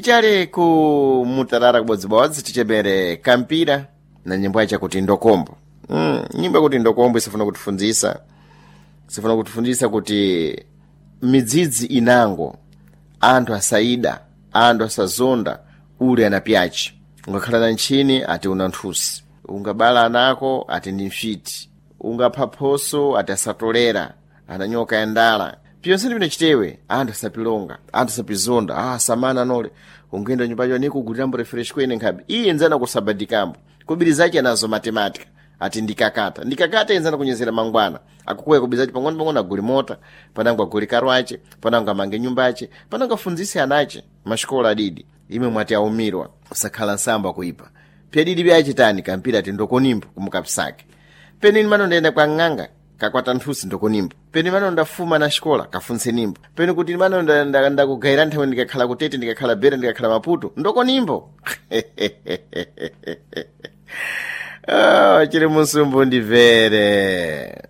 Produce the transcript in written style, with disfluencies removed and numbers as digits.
tichale ku Mutarara kubodzibodzi tichebere kampira na nyimbo yacha kuti Ndokombo. Nyimbo kuti Ndokombo isifuna kutifundzisa kuti midzidzi inango anthu asaida, anthu asazonda uli anapyachi. Ungakhala na nchini ati una nthusi, ungabala anako ati ndi mfiti, ungapha ati asatolera, ananyoka yandala. Piyonse ndipine chitewe, anthu asapilonga, anthu asapizonda, samana nole, ungenda nyumbayo niku kulirambo refresh kwene nkhabi. Iye nzana kusabadikambo, kubirizachi anazo matematika, ati ndikakata. Ndikakata nzana kunyezera mangwana, akukuya kubirizachi pang'ono aguli mota, panango aguli karwache, panango amange nyumbache, panango afunzisi anache, mashikola adidi, ime mwati aumirwa, usakhala nsamba kuipa. Pia didi byachitani kampira ati Ndokonimbo kumukapisake. Penini mano ndenda kwa ng'anga, kakwata nthusi Ndokonimbo. Peni mano ndafuma na shikola kafunse nimbo. Peni kuti mano ndakugaira nthawe ndikakhala kutete, ndikakhala Bera, ndikakhala Maputo, Ndokonimbo. Chiri musumbu ndivere.